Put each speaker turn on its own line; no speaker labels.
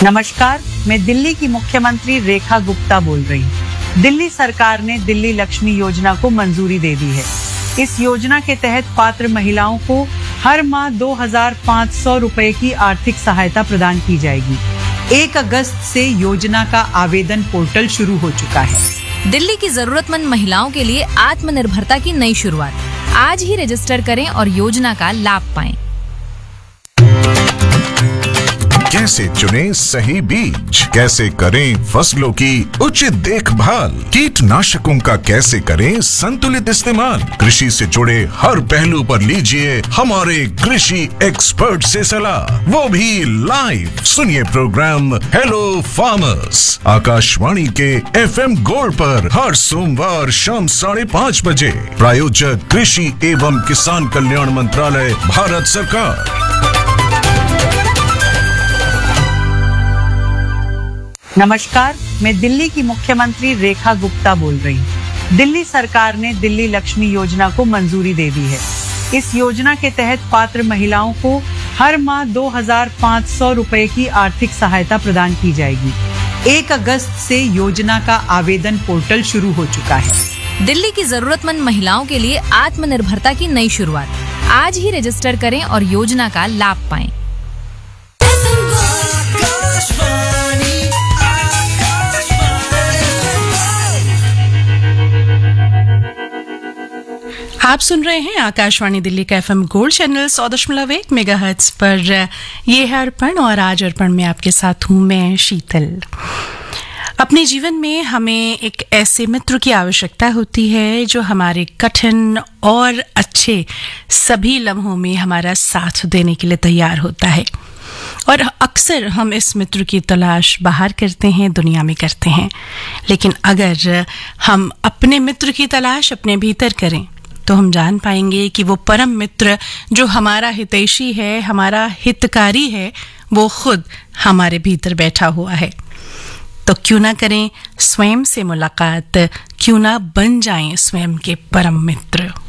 नमस्कार, मैं दिल्ली की मुख्यमंत्री रेखा गुप्ता बोल रही हूँ। दिल्ली सरकार ने दिल्ली लक्ष्मी योजना को मंजूरी दे दी है। इस योजना के तहत पात्र महिलाओं को हर माह 2,500 रुपए की आर्थिक सहायता प्रदान की जाएगी। 1 अगस्त से योजना का आवेदन पोर्टल शुरू हो चुका है।
दिल्ली की जरूरतमंद महिलाओं के लिए आत्मनिर्भरता की नई शुरुआत। आज ही रजिस्टर करें और योजना का लाभ पाएं।
कैसे चुनें सही बीज, कैसे करें फसलों की उचित देखभाल, कीटनाशकों का कैसे करें संतुलित इस्तेमाल। कृषि से जुड़े हर पहलू पर लीजिए हमारे कृषि एक्सपर्ट से सलाह, वो भी लाइव। सुनिए प्रोग्राम हेलो फार्मर्स आकाशवाणी के FM गोल्ड पर हर सोमवार शाम 5:30 बजे। प्रायोजक कृषि एवं किसान कल्याण मंत्रालय, भारत सरकार।
नमस्कार, मैं दिल्ली की मुख्यमंत्री रेखा गुप्ता बोल रही हूँ। दिल्ली सरकार ने दिल्ली लक्ष्मी योजना को मंजूरी दे दी है। इस योजना के तहत पात्र महिलाओं को हर माह 2,500 रुपए की आर्थिक सहायता प्रदान की जाएगी। 1 अगस्त से योजना का आवेदन पोर्टल शुरू हो चुका है।
दिल्ली की जरूरतमंद महिलाओं के लिए आत्मनिर्भरता की नई शुरुआत। आज ही रजिस्टर करें और योजना का लाभ पाएं।
आप सुन रहे हैं आकाशवाणी दिल्ली का FM गोल्ड चैनल 100.1 मेगाहर्ट्ज पर। ये है अर्पण और आज अर्पण में आपके साथ हूं मैं शीतल। अपने जीवन में हमें एक ऐसे मित्र की आवश्यकता होती है जो हमारे कठिन और अच्छे सभी लम्हों में हमारा साथ देने के लिए तैयार होता है। और अक्सर हम इस मित्र की तलाश बाहर करते हैं, दुनिया में करते हैं। लेकिन अगर हम अपने मित्र की तलाश अपने भीतर करें तो हम जान पाएंगे कि वो परम मित्र जो हमारा हितैषी है, हमारा हितकारी है, वो खुद हमारे भीतर बैठा हुआ है। तो क्यों ना करें स्वयं से मुलाकात, क्यों ना बन जाएं स्वयं के परम मित्र।